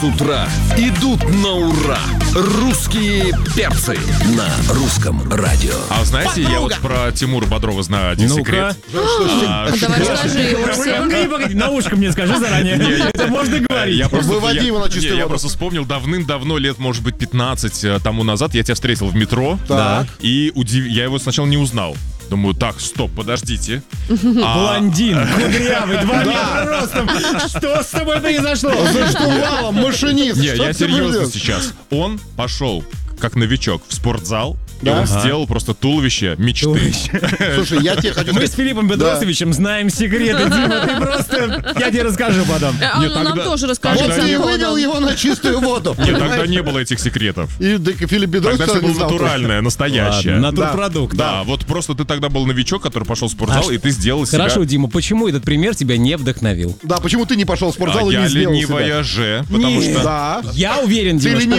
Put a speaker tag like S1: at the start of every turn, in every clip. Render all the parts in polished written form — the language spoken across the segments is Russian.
S1: с утра идут на ура. Русские перцы на русском радио.
S2: А знаете, я вот про Тимура Бодрова знаю один секрет.
S3: Давай скажи его всем.
S4: Погоди, на ушко мне скажи заранее. Это можно говорить.
S5: Выводи его на чистую
S2: Я
S5: воду.
S2: просто вспомнил давным-давно, лет, может быть, 15 тому назад, я тебя встретил в метро.
S5: Так.
S2: И я его сначала не узнал. Думаю, так, стоп, подождите.
S4: Блондин, кудрявый, 2 метра ростом. Что с тобой произошло?
S5: За штурвалом, машинист.
S2: Не,
S5: Что
S2: я
S5: ты
S2: серьезно
S5: блядь?
S2: сейчас. Он пошел, как новичок, в спортзал. И
S5: Да?
S2: он сделал просто туловище мечты.
S5: Слушай, я тебе хочу
S4: Мы с
S5: сказать.
S4: Филиппом Бедросовичем знаем секреты, Дима. Ты просто... Я тебе расскажу потом.
S2: Нет,
S3: Нам
S2: тогда-
S3: тоже расскажи.
S5: Вот ты и
S3: Антон.
S5: вывел его на чистую воду.
S2: Нет, тогда не было этих секретов.
S5: И Филипп Бедросович
S2: Тогда все
S5: не
S2: было
S5: знал.
S2: натуральное, настоящее.
S4: Натурпродукт.
S2: Да, вот просто ты тогда был новичок, который пошел в спортзал, и ты сделал себя...
S4: Хорошо, Дима, почему этот пример тебя не вдохновил?
S5: Да, почему ты не пошел в спортзал и
S2: я
S5: не сделал себя?
S2: ленивая же, потому
S4: Нет.
S2: что...
S5: Да.
S4: Я уверен,
S5: Ты
S4: Дима, что...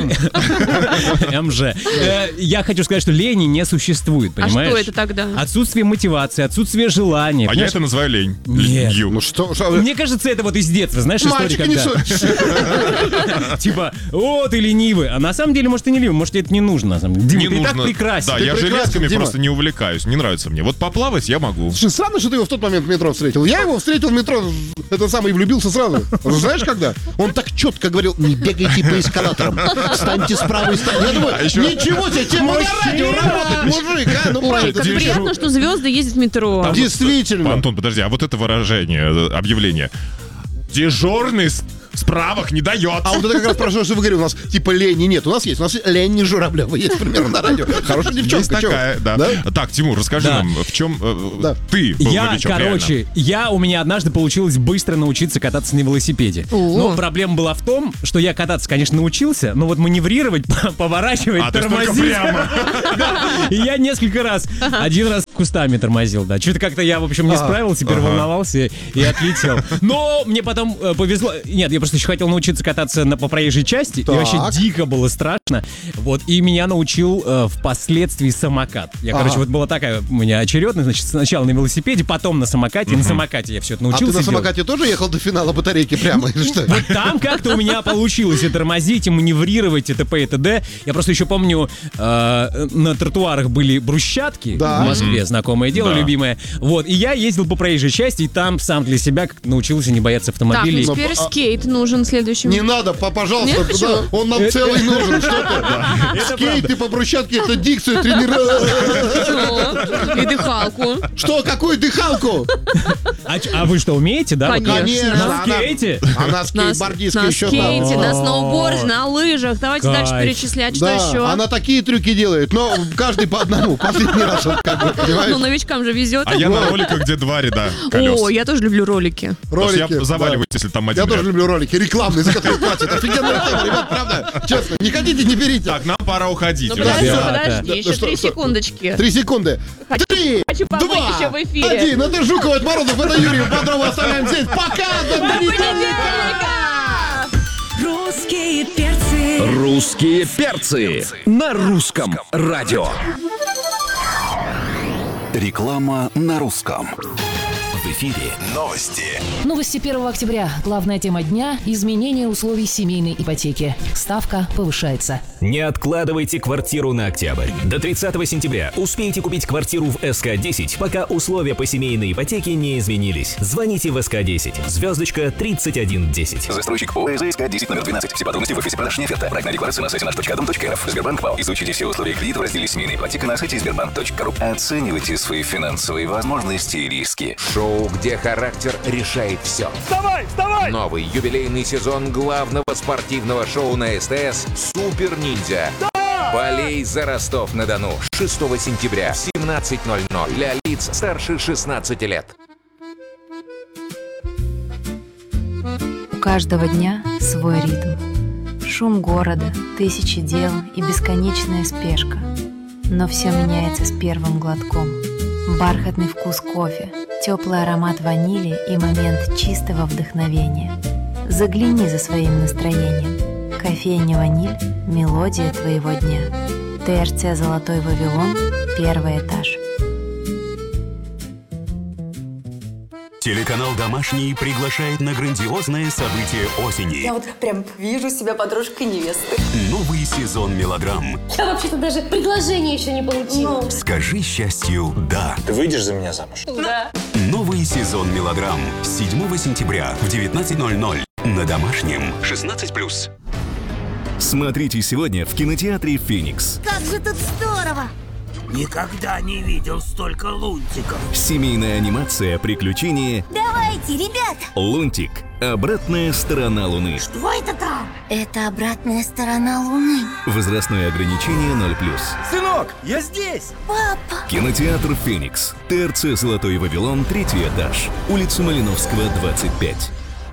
S5: ленивая М.
S4: МЖ. Я хочу сказать, что лени не существует,
S3: А
S4: понимаешь?
S3: что это тогда?
S4: Отсутствие мотивации, отсутствие желания.
S2: А я
S4: понимаешь?
S2: это называю лень.
S4: Нет.
S2: Ленью.
S5: Ну что?
S4: Мне кажется, это вот из детства, знаешь, история,
S5: Мальчика не
S4: когда...
S5: суть.
S4: Типа, о, ты ленивый. А на самом деле, может, ты не ленивый, может, тебе это не нужно, на самом деле. Дима,
S2: Не
S4: ты
S2: нужно.
S4: так прекрасен.
S2: Да,
S4: Ты
S2: я
S5: прекрасен,
S2: железками
S5: Дима.
S2: просто не увлекаюсь, не нравится мне. Вот поплавать я могу.
S5: Слушай, странно, что ты его в тот момент в метро встретил. Я его встретил в метро, это самый, и влюбился сразу. Знаешь, когда? Он так четко говорил, не бегайте по эскалаторам, встаньте с правой стороны. Я думаю, ничего себе, тема на радио работает, мужик, а? Ну,
S3: Ой,
S5: правда,
S3: как
S5: ты
S3: приятно, что звезды ездят в метро.
S5: Действительно.
S2: Антон, подожди, а вот это выражение, объявление. Дежурный с правых не дает.
S5: А вот это как раз про что вы говорили, у нас типа лени нет. У нас Лени Журавлева есть, примерно, на радио. Хорошая девчонка.
S2: Есть
S5: чё?
S2: такая, да. Так, Тимур, расскажи
S4: Да.
S2: нам, в чем
S5: Да.
S2: ты был новичок,
S4: у меня однажды получилось быстро научиться кататься на велосипеде. Но проблема была в том, что я кататься, конечно, научился, но вот маневрировать, поворачивать,
S2: А, то есть только
S4: тормозить.
S2: прямо.
S4: Да. И я несколько раз, один раз кустами тормозил, да. Что-то как-то я, в общем, не справился, переволновался и отлетел. Но мне потом повезло. Нет, я просто еще хотел научиться кататься по проезжей части, и
S5: Так.
S4: вообще дико было страшно. Вот, и меня научил впоследствии самокат. Я, короче, вот была такая у меня очередность, значит, сначала на велосипеде, потом на самокате. На самокате я все это
S5: А ты
S4: научился
S5: на
S4: делать.
S5: самокате тоже ехал до финала батарейки прямо, или что?
S4: Вот там как-то у меня получилось и тормозить, и маневрировать, и т.п. и т.д. Я просто еще помню, на тротуарах были брусчатки
S5: Да.
S4: в Москве, знакомое дело,
S2: Да.
S4: любимое. Вот, и я ездил по проезжей части, и там сам для себя как-то научился не бояться
S3: Так, ну
S4: автомобилей.
S3: теперь скейт нужен следующим.
S5: Не надо, пожалуйста,
S3: Не
S5: туда,
S3: хочу.
S5: он нам целый нужен, что ты? Скейт и по брусчатке, это дикцию тренировать.
S3: И дыхалку.
S5: Что, какую дыхалку?
S4: А вы что, умеете, да? вот
S3: Конечно.
S4: На скейте?
S5: А на скейтбордистке
S3: На
S5: еще
S3: скейте,
S5: там.
S3: на сноуборде, на лыжах. Давайте
S4: Кайф.
S3: дальше перечислять, что
S5: Да,
S3: еще.
S5: она такие трюки делает, но каждый по одному. Последний раз, вот как бы,
S3: Ну,
S5: понимаешь?
S3: новичкам же везет.
S2: А я на роликах, где 2 ряда колес.
S3: О, я тоже люблю ролики.
S2: Потому что
S5: Ролики.
S2: я заваливаюсь,
S5: да.
S2: если там
S5: Я
S2: один
S5: тоже
S2: ряд.
S5: люблю ролики рекламные, за которые платят. Офигенная тема, ребят, правда? Честно, не хотите, не берите.
S2: Так, нам пора уходить.
S3: Ну
S2: уже.
S3: подожди,
S4: Ребята.
S3: подожди,
S5: Да,
S3: еще
S5: что,
S3: 3
S5: что?
S3: секундочки.
S5: 3 секунды. 3,
S3: хочу побыть
S5: 2,
S3: еще в эфире.
S5: 1. Это Жукова, это Морозов, это Юрий Бодрова. Оставляем здесь. Пока! До понедельника!
S6: Русские перцы.
S1: Русские перцы на русском радио.
S7: Реклама на русском. В эфире новости.
S8: Новости 1 октября. Главная тема дня – изменение условий семейной ипотеки. Ставка повышается.
S9: Не откладывайте квартиру на октябрь. До 30 сентября успейте купить квартиру в СК-10, пока условия по семейной ипотеке не изменились. Звоните в СК-10, звездочка 3110.
S7: Застройщик ОС СК-10 номер 12. Все подробности в офисе продаж «Неферта». Проектная декларация на сайте наш.дом.рф. Сбербанк ПАО. Изучите все условия кредита в разделе «Семейная ипотека» на сайте sberbank.ru. Оценивайте свои финансовые возможности и риски.
S10: Шоу, где характер решает все. Вставай, вставай! Новый юбилейный сезон главного спортивного шоу на СТС «Супер Ниндзя». Болей за Ростов-на-Дону. 6 сентября в 17:00 для лиц старше 16 лет.
S11: У каждого дня свой ритм. Шум города, тысячи дел и бесконечная спешка. Но все меняется с первым глотком. Бархатный вкус кофе, теплый аромат ванили и момент чистого вдохновения. Загляни за своим настроением. Кофейня «Ваниль» – мелодия твоего дня. ТРЦ «Золотой Вавилон», 1 этаж.
S6: Телеканал «Домашний» приглашает на грандиозное событие осени.
S12: Я вот прям вижу себя подружкой невесты.
S6: Новый сезон мелодрам.
S12: Я вообще-то даже предложение еще не получила.
S6: «Скажи счастью «да».
S13: Ты выйдешь за меня замуж?
S12: Да.
S6: Новый сезон мелодрам. 7 сентября в 19:00 на Домашнем. 16+.
S9: Смотрите сегодня в кинотеатре «Феникс».
S14: Как же тут здорово!
S15: Никогда не видел столько лунтиков.
S9: Семейная анимация «Приключения».
S14: Давайте, ребят!
S9: «Лунтик. Обратная сторона Луны».
S14: Что это там? Это обратная сторона Луны.
S9: Возрастное ограничение 0+.
S15: Сынок, я здесь!
S14: Папа!
S9: Кинотеатр «Феникс». ТРЦ «Золотой Вавилон», 3-й этаж. Улица Малиновского, 25.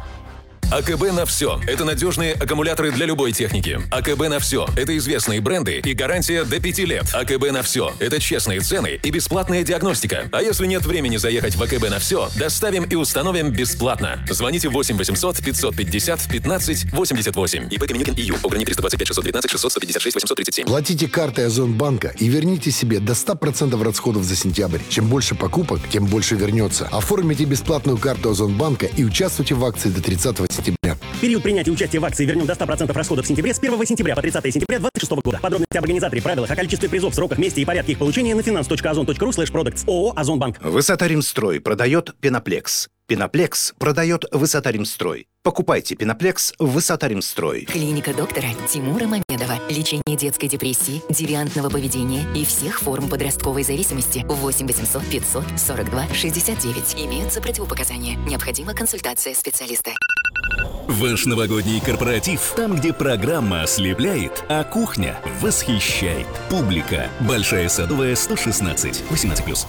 S1: АКБ на все. Это надежные аккумуляторы для любой техники. АКБ на все. Это известные бренды и гарантия до 5 лет. АКБ на все. Это честные цены и бесплатная диагностика. А если нет времени заехать в АКБ на все, доставим и установим бесплатно. Звоните 8 800 550 15 88. ИП Каменюкин ИЮ. ОГРНИ 325 619 600 156 837.
S16: Платите картой Озонбанка и верните себе до 100% расходов за сентябрь. Чем больше покупок, тем больше вернется. Оформите бесплатную карту Озонбанка и участвуйте в акции до 30 сентября.
S17: Период принятия участия в акции вернем до 100% расходов в сентябре с 1 сентября по 30 сентября 2026 года. Подробности об организаторе, правилах, о количестве призов, сроках, месте и порядке их получения на finance.ozon.ru/products ООО «Озонбанк».
S18: Высота Римстрой продает Пеноплекс. Пеноплекс продает Высота Римстрой. Покупайте Пеноплекс в Высота Римстрой.
S19: Клиника доктора Тимура Мамедова. Лечение детской депрессии, девиантного поведения и всех форм подростковой зависимости. 8 800 500 42 69. Имеются противопоказания. Необходима консультация специалиста.
S9: Ваш новогодний корпоратив. Там, где программа ослепляет, а кухня восхищает. Публика. Большая Садовая, 116. 18+.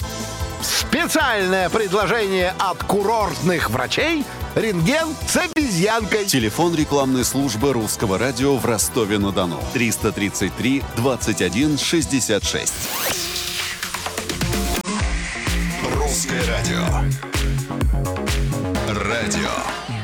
S5: Специальное предложение от курортных врачей «Рентген с обезьянкой».
S20: Телефон рекламной службы Русского радио в Ростове-на-Дону. 333 21 66.
S1: Русское радио. Радио